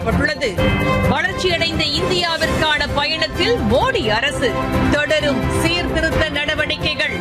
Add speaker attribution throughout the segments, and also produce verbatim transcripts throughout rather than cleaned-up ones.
Speaker 1: அறிவிக்கப்பட்டுள்ளது. வளர்ச்சியடைந்த இந்தியாவிற்கான பயணத்தில் மோடி அரசு தொடரும் சீர்திருத்த நடவடிக்கைகள்.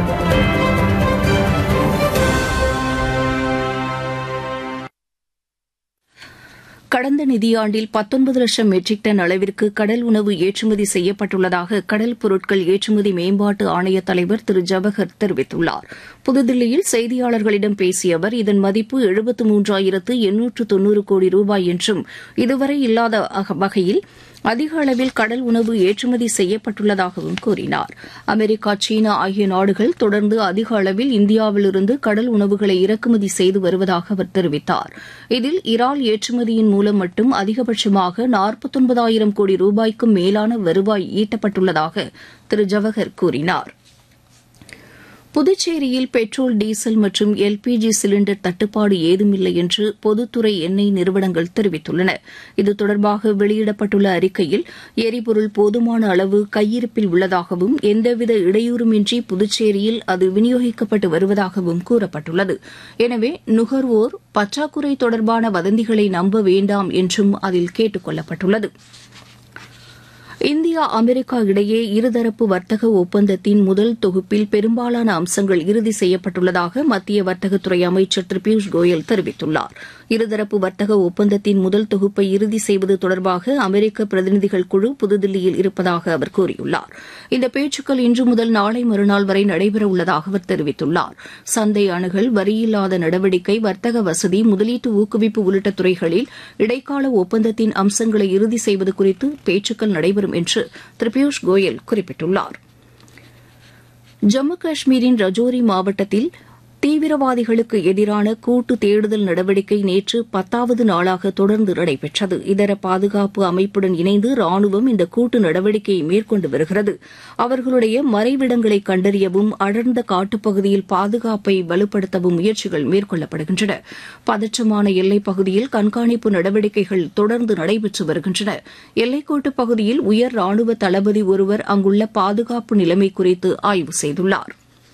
Speaker 2: கடந்த நிதியாண்டில் பத்தொன்பது லட்சம் மெட்ரிக் டன் அளவிற்கு கடல் உணவு ஏற்றுமதி செய்யப்பட்டுள்ளதாக கடல் பொருட்கள் ஏற்றுமதி மேம்பாட்டு ஆணைய தலைவர் திரு ஜவஹர் தெரிவித்துள்ளார். புதுதில்லியில் செய்தியாளர்களிடம் பேசிய அவர் இதன் மதிப்பு எழுபத்து மூன்றாயிரத்து எண்ணூற்று தொன்னூறு கோடி ரூபாய் என்றும் இதுவரை இல்லாத வகையில் அதிக அளவில் கடல் உணவு ஏற்றுமதி செய்யப்பட்டுள்ளதாகவும் கூறினார். அமெரிக்கா, சீனா ஆகிய நாடுகள் தொடர்ந்து அதிக அளவில் இந்தியாவிலிருந்து கடல் உணவுகளை இறக்குமதி செய்து வருவதாக அவர் தெரிவித்தார். இதில் இறால் ஏற்றுமதியின் மூலம் மட்டும் அதிகபட்சமாக நாற்பத்தொன்பதாயிரம் கோடி ரூபாய்க்கும் மேலான வருவாய் ஈட்டப்பட்டுள்ளதாக திரு ஜவஹர் கூறினார். புதுச்சேரியில் பெட்ரோல், டீசல் மற்றும் எல்பிஜி சிலிண்டர் தட்டுப்பாடு ஏதுமில்லை என்று பொதுத்துறை எண்ணெய் நிறுவனங்கள் தெரிவித்துள்ளன. இது தொடர்பாக வெளியிடப்பட்டுள்ள அறிக்கையில் எரிபொருள் போதுமான அளவு கையிருப்பில் உள்ளதாகவும் எந்தவித இடையூறுமின்றி புதுச்சேரியில் அது விநியோகிக்கப்பட்டு வருவதாகவும் கூறப்பட்டுள்ளது. எனவே நுகர்வோர் பற்றாக்குறை தொடர்பான வதந்திகளை நம்ப வேண்டாம் என்றும் அதில் கேட்டுக் கொள்ளப்பட்டுள்ளது. இந்தியா, அமெரிக்கா இடையே இருதரப்பு வர்த்தக ஒப்பந்தத்தின் முதல் தொகுப்பில் பெரும்பாலான அம்சங்கள் இறுதி செய்யப்பட்டுள்ளதாக மத்திய வர்த்தகத்துறை அமைச்சர் திரு பியூஷ் கோயல் தெரிவித்துள்ளார். இருதரப்பு வர்த்தக ஒப்பந்தத்தின் முதல் தொகுப்பை இறுதி செய்வது தொடர்பாக அமெரிக்க பிரதிநிதிகள் குழு புதுதில்லியில் இருப்பதாக அவர் கூறியுள்ளார். இந்த பேச்சுக்கள் இன்று முதல் நாளை மறுநாள் வரை நடைபெறவுள்ளதாக அவர் தெரிவித்துள்ளார். சந்தை அணுகல், வரியில்லாத நடவடிக்கை, வர்த்தக வசதி, முதலீட்டு ஊக்குவிப்பு உள்ளிட்ட துறைகளில் இடைக்கால ஒப்பந்தத்தின் அம்சங்களை இறுதி செய்வது குறித்து பேச்சுக்கள் நடைபெறும் என்று திரு பியூஷ் கோயல் குறிப்பிட்டுள்ளார். ஜம்மு காஷ்மீரின் ரஜோரி மாவட்டத்தில் தீவிரவாதிகளுக்கு எதிரான கூட்டு தேடுதல் நடவடிக்கை நேற்று பத்தாவது நாளாக தொடர்ந்து நடைபெற்றது. இதர பாதுகாப்பு அமைப்புடன் இணைந்து ராணுவம் இந்த கூட்டு நடவடிக்கையை மேற்கொண்டு வருகிறது. அவர்களுடைய மறைவிடங்களை கண்டறியவும் அடர்ந்த காட்டுப்பகுதியில் பாதுகாப்பை வலுப்படுத்தவும் முயற்சிகள் மேற்கொள்ளப்படுகின்றன. பதற்றமான எல்லைப் பகுதியில் கண்காணிப்பு நடவடிக்கைகள் தொடர்ந்து நடைபெற்று வருகின்றன. எல்லைக்கோட்டுப் பகுதியில் உயர் ராணுவ தளபதி ஒருவர் அங்குள்ள பாதுகாப்பு நிலைமை குறித்து ஆய்வு செய்துள்ளார்.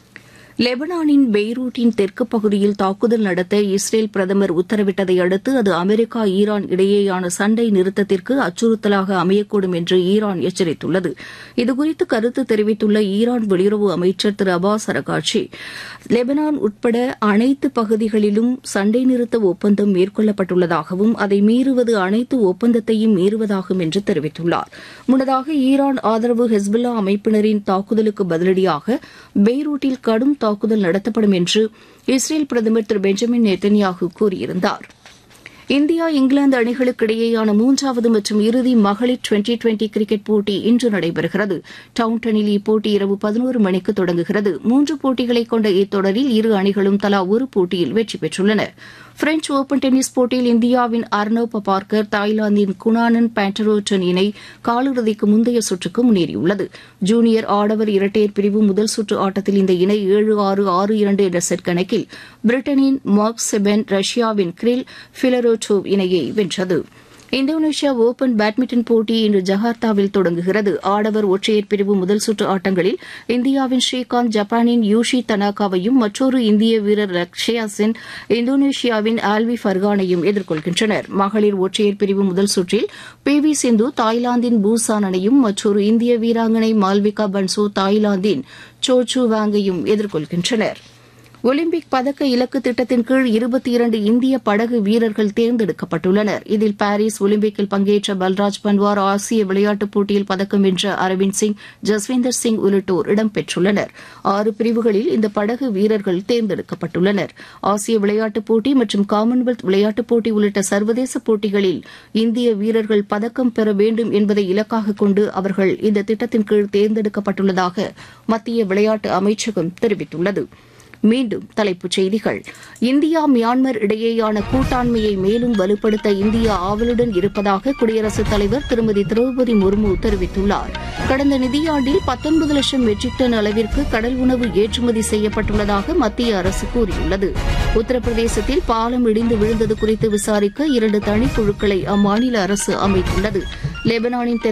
Speaker 2: லெபனானின் பெய்ரூட்டின் தெற்கு பகுதியில் தாக்குதல் நடத்த இஸ்ரேல் பிரதமர் உத்தரவிட்டதை அடுத்து அது அமெரிக்கா, ஈரான் இடையேயான சண்டை நிறுத்தத்திற்கு அச்சுறுத்தலாக அமையக்கூடும் என்று ஈரான் எச்சரித்துள்ளது. இதுகுறித்து கருத்து தெரிவித்துள்ள ஈரான் வெளியுறவு அமைச்சர் திரு அப்பாஸ் அரகாட்சி, லெபனான் உட்பட அனைத்து பகுதிகளிலும் சண்டை நிறுத்த ஒப்பந்தம் மேற்கொள்ளப்பட்டுள்ளதாகவும் அதை மீறுவது அனைத்து ஒப்பந்தத்தையும் மீறுவதாகும் என்று தெரிவித்துள்ளார். முன்னதாக ஈரான் ஆதரவு ஹெஸ்புல்லா அமைப்பினரின் தாக்குதலுக்கு பதிலடியாக பெய்ரூட்டில் கடும் தாக்குதல் நடத்தப்படும் என்று இஸ்ரேல் பிரதமர் திரு பெஞ்சமின் நெத்தன்யாகு கூறியிருந்தார். இந்தியா, இங்கிலாந்து அணிகளுக்கு இடையேயான மூன்றாவது மற்றும் இறுதி மகளிர் டுவெண்டி டுவெண்டி கிரிக்கெட் போட்டி இன்று நடைபெறுகிறது. டவுன்டனில் இப்போட்டி இரவு பதினோரு மணிக்கு தொடங்குகிறது. மூன்று போட்டிகளை கொண்ட இத்தொடரில் இரு அணிகளும் தலா ஒரு போட்டியில் வெற்றி பெற்றுள்ளன. பிரெஞ்ச் ஓபன் டென்னிஸ் போட்டியில் இந்தியாவின் அர்னவ் பபார்கர், தாய்லாந்தின் குணானன் பேண்டரோட்டன் இணை காலிறுதிக்கு முந்தைய சுற்றுக்கு முன்னேறியுள்ளது. ஜூனியர் ஆடவர் இரட்டையர் பிரிவு முதல் சுற்று ஆட்டத்தில் இந்த இணை ஏழு ஆறு ஆறு இரண்டு என்ற செட் கணக்கில் பிரிட்டனின் மார்க் செபென், ரஷ்யாவின் கிரில் ஃபிலரோட்டோவ் இணையை வென்றது. இந்தோனேஷியா ஓபன் பேட்மிண்டன் போட்டி இன்று ஜகார்த்தாவில் தொடங்குகிறது. ஆடவர் ஒற்றையர் பிரிவு முதல் சுற்று ஆட்டங்களில் இந்தியாவின் ஸ்ரீகாந்த் ஜப்பானின் யூஷி தனாகாவையும் மற்றொரு இந்திய வீரர் லக்ஷயா சென் இந்தோனேஷியாவின் ஆல்வி ஃபர்கானையும் எதிர்கொள்கின்றனர். மகளிர் ஒற்றையர் பிரிவு முதல் சுற்றில் பி வி சிந்து தாய்லாந்தின் பூசானனையும் மற்றொரு இந்திய வீராங்கனை மால்விகா பன்சோ தாய்லாந்தின் சோச்சு வாங்கையும் எதிர்கொள்கின்றனர். ஒலிம்பிக் பதக்க இலக்கு திட்டத்தின் கீழ் இருபத்தி இரண்டு இந்திய படகு வீரர்கள் தேர்ந்தெடுக்கப்பட்டுள்ளனர். இதில் பாரிஸ் ஒலிம்பிக்கில் பங்கேற்ற பல்ராஜ் பன்வார், ஆசிய விளையாட்டுப் போட்டியில் பதக்கம் வென்ற அரவிந்த் சிங், ஜஸ்வீந்தர் சிங் உள்ளிட்டோர் இடம்பெற்றுள்ளனர். ஆறு பிரிவுகளில் இந்த படகு வீரர்கள் தேர்ந்தெடுக்கப்பட்டுள்ளனர். ஆசிய விளையாட்டுப் போட்டி மற்றும் காமன்வெல்த் விளையாட்டுப் போட்டி உள்ளிட்ட சர்வதேச போட்டிகளில் இந்திய வீரர்கள் பதக்கம் பெற வேண்டும் என்பதை இலக்காக கொண்டு அவர்கள் இந்த திட்டத்தின் கீழ் தேர்ந்தெடுக்கப்பட்டுள்ளதாக மத்திய விளையாட்டு அமைச்சகம் தெரிவித்துள்ளது. மீண்டும் தலைப்புச் செய்திகள். இந்தியா, மியான்மர் இடையேயான கூட்டாண்மையை மேலும் வலுப்படுத்த இந்தியா ஆவலுடன் இருப்பதாக குடியரசுத் தலைவர் திருமதி திரௌபதி முர்மு தெரிவித்துள்ளார். கடந்த நிதியாண்டில் பத்தொன்பது லட்சம் மெட்ரிக் டன் அளவிற்கு கடல் உணவு ஏற்றுமதி செய்யப்பட்டுள்ளதாக மத்திய அரசு கூறியுள்ளது. உத்தரப்பிரதேசத்தில் பாலம் இடிந்து விழுந்தது குறித்து விசாரிக்க இரண்டு தனிக்குழுக்களை அம்மாநில அரசு அமைத்துள்ளது. லெபனானின்